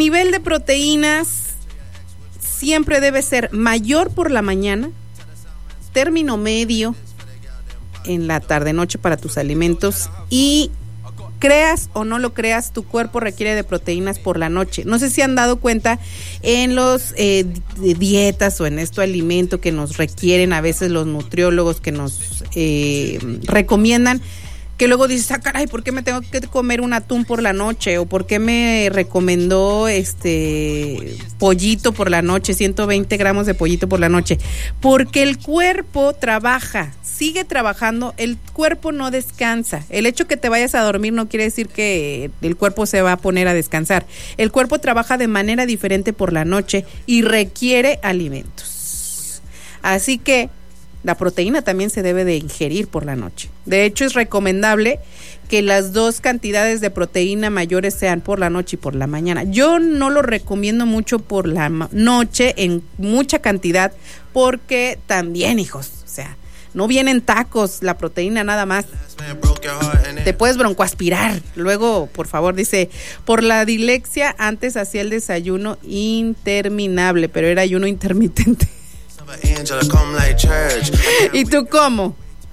nivel de proteínas siempre debe ser mayor por la mañana, término medio en la tarde-noche para tus alimentos y creas o no lo creas, tu cuerpo requiere de proteínas por la noche. No sé si han dado cuenta en los dietas o en alimento que nos requieren a veces los nutriólogos que nos recomiendan, que luego dices, caray, ¿por qué me tengo que comer un atún por la noche? O ¿por qué me recomendó pollito por la noche, 120 gramos de pollito por la noche? Porque el cuerpo trabaja, sigue trabajando, el cuerpo no descansa. El hecho que te vayas a dormir no quiere decir que el cuerpo se va a poner a descansar. El cuerpo trabaja de manera diferente por la noche y requiere alimentos. Así que la proteína también se debe de ingerir por la noche. De hecho, es recomendable que las dos cantidades de proteína mayores sean por la noche y por la mañana. Yo no lo recomiendo mucho por la noche en mucha cantidad porque también, hijos, o sea, no vienen tacos la proteína nada más. Te puedes broncoaspirar. Luego, por favor, dice, por la dilexia antes hacía el desayuno interminable, pero era ayuno intermitente. ¿Y tú cómo?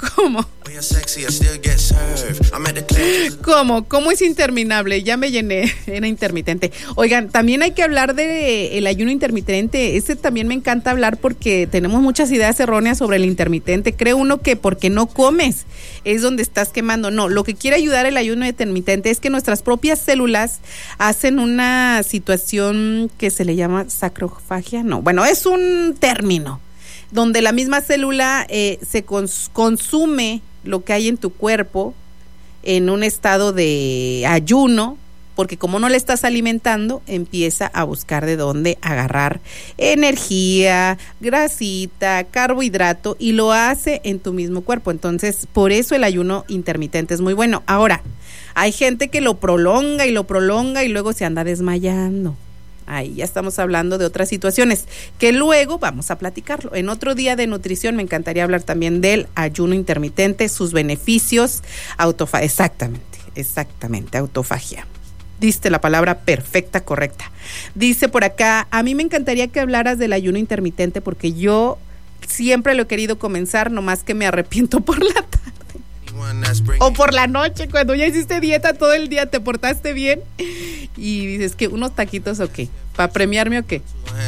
¿Cómo es interminable? Ya me llené, era intermitente. Oigan, también hay que hablar de el ayuno intermitente. También me encanta hablar porque tenemos muchas ideas erróneas sobre el intermitente. Cree uno que porque no comes es donde estás quemando. No, lo que quiere ayudar el ayuno intermitente es que nuestras propias células hacen una situación que se le llama sacrofagia. No, bueno, es un término donde la misma célula se consume lo que hay en tu cuerpo en un estado de ayuno, porque como no le estás alimentando, empieza a buscar de dónde agarrar energía, grasita, carbohidrato, y lo hace en tu mismo cuerpo. Entonces, por eso el ayuno intermitente es muy bueno. Ahora, hay gente que lo prolonga y luego se anda desmayando. Ahí ya estamos hablando de otras situaciones que luego vamos a platicarlo. En otro día de nutrición me encantaría hablar también del ayuno intermitente, sus beneficios, exactamente, autofagia. Diste la palabra perfecta, correcta. Dice por acá, a mí me encantaría que hablaras del ayuno intermitente porque yo siempre lo he querido comenzar, nomás que me arrepiento por la tarde. O por la noche, cuando ya hiciste dieta todo el día, te portaste bien y dices que unos taquitos o qué, para premiarme o qué.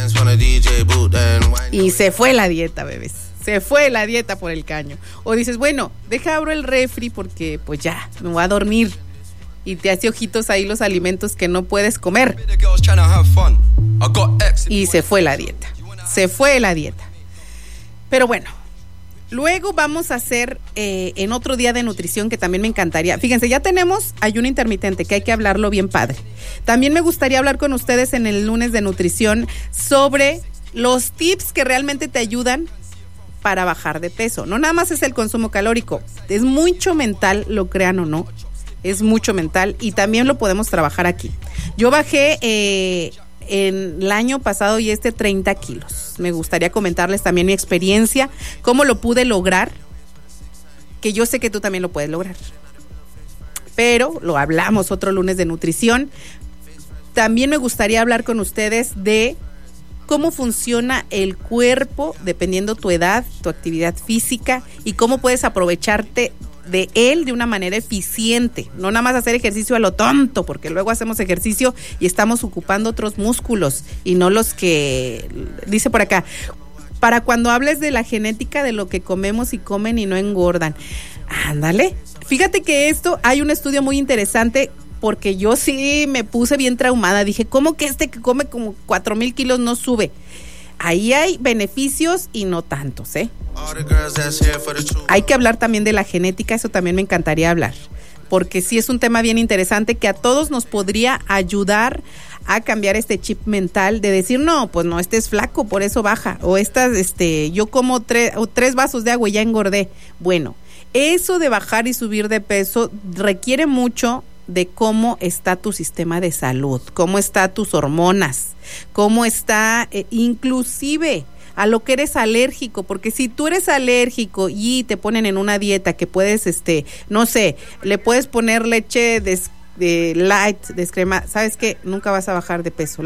Y se fue la dieta, bebés. Se fue la dieta por el caño. O dices, bueno, abro el refri porque pues ya, me voy a dormir. Y te hace ojitos ahí los alimentos que no puedes comer. Y se fue la dieta. Pero bueno. Luego vamos a hacer en otro día de nutrición que también me encantaría. Fíjense, ya tenemos ayuno intermitente, que hay que hablarlo bien padre. También me gustaría hablar con ustedes en el lunes de nutrición sobre los tips que realmente te ayudan para bajar de peso. No nada más es el consumo calórico, es mucho mental, lo crean o no. Es mucho mental y también lo podemos trabajar aquí. Yo bajé en el año pasado y 30 kilos. Me gustaría comentarles también mi experiencia, cómo lo pude lograr, que yo sé que tú también lo puedes lograr. Pero lo hablamos otro lunes de nutrición. También me gustaría hablar con ustedes de cómo funciona el cuerpo dependiendo tu edad, tu actividad física y cómo puedes aprovecharte de él de una manera eficiente, no nada más hacer ejercicio a lo tonto, porque luego hacemos ejercicio y estamos ocupando otros músculos y no los que, dice por acá, para cuando hables de la genética de lo que comemos y comen y no engordan. Ándale, fíjate que hay un estudio muy interesante porque yo sí me puse bien traumada, dije, ¿cómo que que come como 4,000 kilos no sube? Ahí hay beneficios y no tantos, Hay que hablar también de la genética, eso también me encantaría hablar, porque sí es un tema bien interesante que a todos nos podría ayudar a cambiar este chip mental de decir, no, pues no, es flaco, por eso baja, o yo como 3 vasos de agua y ya engordé. Bueno, eso de bajar y subir de peso requiere mucho de cómo está tu sistema de salud, cómo están tus hormonas, cómo está inclusive a lo que eres alérgico, porque si tú eres alérgico y te ponen en una dieta que puedes, no sé, le puedes poner leche de light, descrema, ¿sabes qué? Nunca vas a bajar de peso.